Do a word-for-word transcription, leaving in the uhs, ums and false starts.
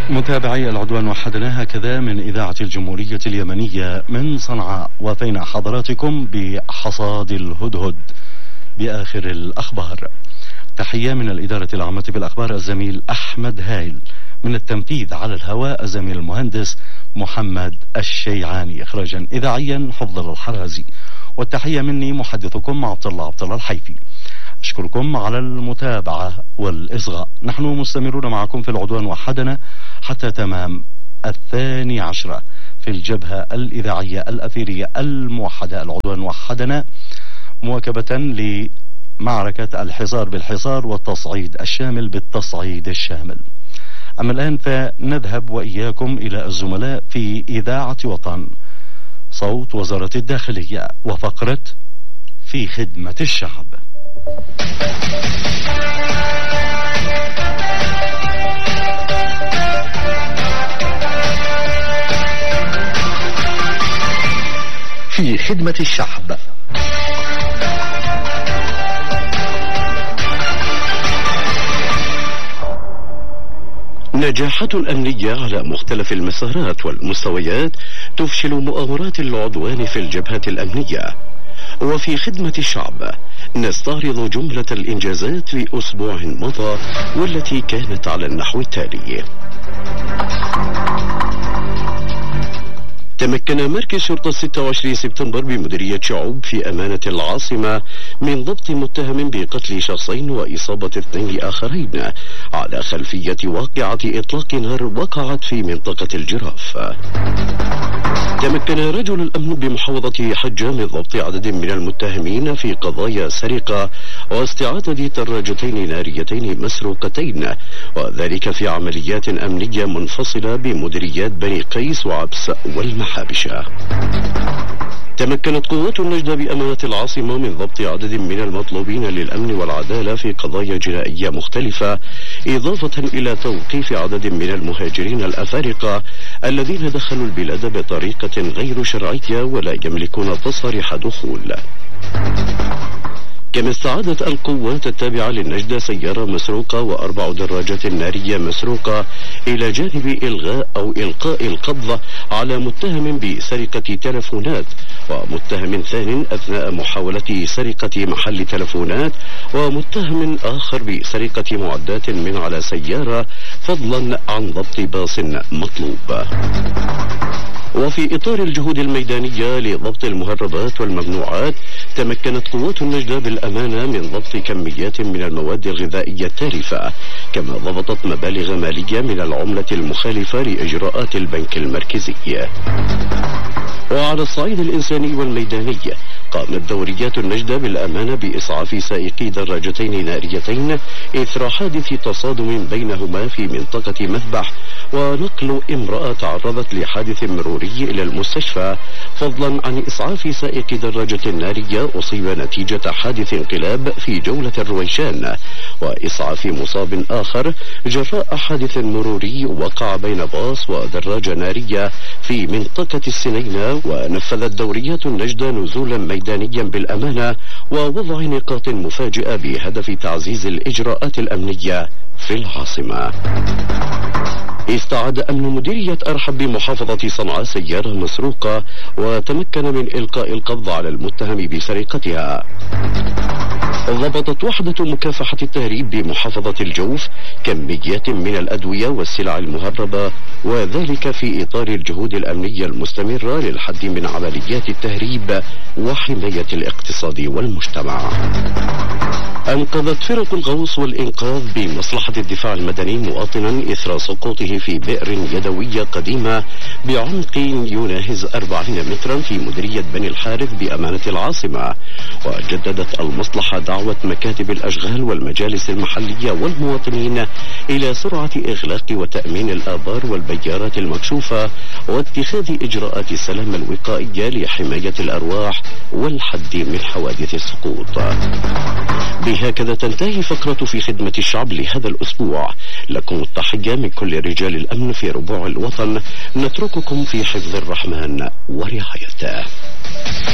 متابعي العدوان وحدنا، هكذا من إذاعة الجمهورية اليمنية من صنعاء، وفينا حضراتكم بحصاد الهدهد بآخر الأخبار. تحية من الإدارة العامة بالأخبار الزميل أحمد هايل، من التنفيذ على الهواء الزميل المهندس محمد الشيعاني، إخراجا إذاعيا حفظ الحرازي، والتحية مني محدثكم عبد الله عبد الله الحيفي. أشكركم على المتابعة والإصغاء. نحن مستمرون معكم في العدوان وحدنا حتى تمام الثاني عشرة في الجبهة الإذاعية الأثيرية الموحدة. العدوان وحدنا مواكبة لمعركة الحصار بالحصار والتصعيد الشامل بالتصعيد الشامل. أما الآن فنذهب وإياكم إلى الزملاء في إذاعة وطن صوت وزارة الداخلية وفقرة في خدمة الشعب. في خدمة الشعب. نجاحات أمنية على مختلف المسارات والمستويات تفشل مؤامرات العدوان في الجبهة الأمنية. وفي خدمة الشعب نستعرض جملة الإنجازات لأسبوع مضى، والتي كانت على النحو التالي. تمكن مركز شرطة ستة وعشرين سبتمبر بمديرية شعوب في أمانة العاصمة من ضبط متهم بقتل شخصين وإصابة اثنين آخرين على خلفية واقعة إطلاق نار وقعت في منطقة الجراف. تمكن رجل الأمن بمحافظة حجة من ضبط عدد من المتهمين في قضايا سرقة واستعادة دراجتين ناريتين مسروقتين، وذلك في عمليات أمنية منفصلة بمديريات بني قيس وعبس والمحابشة. تمكنت قوات النجدة بأمانة العاصمة من ضبط عدد من المطلوبين للأمن والعدالة في قضايا جنائية مختلفة، إضافة إلى توقيف عدد من المهاجرين الأفارقة الذين دخلوا البلاد بطريقة غير شرعية ولا يملكون تصاريح دخول. كما استعادت القوات التابعة للنجدة سيارة مسروقة وأربع دراجات نارية مسروقة، إلى جانب إلغاء أو إلقاء القبض على متهم بسرقة تلفونات ومتهم ثان أثناء محاولة سرقة محل تلفونات، ومتهم آخر بسرقة معدات من على سيارة، فضلا عن ضبط باص مطلوب. وفي إطار الجهود الميدانية لضبط المهربات والممنوعات، تمكنت قوات النجدة بالأمانة من ضبط كميات من المواد الغذائية التالفة، كما ضبطت مبالغ مالية من العملة المخالفة لإجراءات البنك المركزي. وعلى الصعيد الإنساني والميداني، قامت دوريات النجدة بالأمانة بإسعاف سائقي دراجتين ناريتين إثر حادث تصادم بينهما في منطقة مذبح، ونقل امرأة تعرضت لحادث مروري إلى المستشفى، فضلا عن إسعاف سائق دراجة نارية أصيب نتيجة حادث انقلاب في جولة الرويشان، وإسعاف مصاب آخر جراء حادث مروري وقع بين باص ودراجة نارية في منطقة السنينة. ونفذت دوريات النجدة نزولا ميدانيا بالأمانة ووضع نقاط مفاجئة بهدف تعزيز الإجراءات الأمنية في العاصمة. استعاد أمن مديرية أرحب بمحافظة صنعاء سيارة مسروقة، وتمكن من إلقاء القبض على المتهم بسرقتها. ضبطت وحدة مكافحة التهريب بمحافظة الجوف كميات من الأدوية والسلع المهربة، وذلك في إطار الجهود الأمنية المستمرة للحد من عمليات التهريب وحماية الاقتصاد والمجتمع. أنقذت فرق الغوص والإنقاذ بمصلحة الدفاع المدني مواطنا إثر سقوطه في بئر يدوية قديمة بعمق يناهز أربعين مترا في مديرية بني الحارث بأمانة العاصمة. وجددت المصلحة دعوة مكاتب الأشغال والمجالس المحلية والمواطنين إلى سرعة إغلاق وتأمين الآبار والبيارات المكشوفة، واتخاذ إجراءات السلامة الوقائية لحماية الأرواح والحد من حوادث السقوط. بهكذا تنتهي فقرة في خدمة الشعب لهذا الأسبوع. لكم التحية من كل رجال الأمن في ربوع الوطن. نترككم في حفظ الرحمن ورعايته.